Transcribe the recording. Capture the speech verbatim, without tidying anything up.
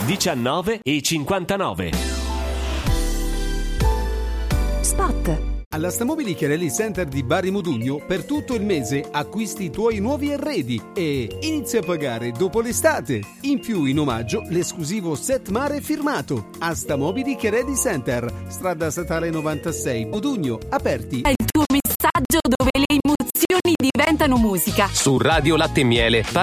diciannove e cinquantanove. Spot. Alla Stamobili Chiarelli Center di Bari Modugno per tutto il mese acquisti i tuoi nuovi arredi e inizia a pagare dopo l'estate. In più, in omaggio, l'esclusivo set mare firmato. A Stamobili Chiarelli Center, strada statale novantasei, Modugno, aperti. È il tuo messaggio dove le emozioni diventano musica. Su Radio Latte e Miele